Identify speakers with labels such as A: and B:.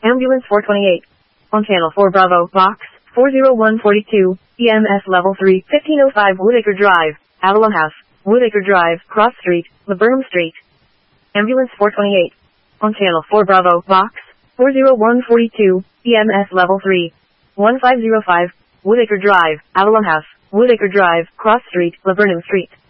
A: Ambulance 428. On Channel 4 Bravo, Box 40142, EMS Level 3, 1505 Woodacre Drive, Avalon House, Woodacre Drive, Cross Street, Laburnum Street. Ambulance 428. On Channel 4 Bravo, Box 40142, EMS Level 3, 1505, Woodacre Drive, Avalon House, Woodacre Drive, Cross Street, Laburnum Street.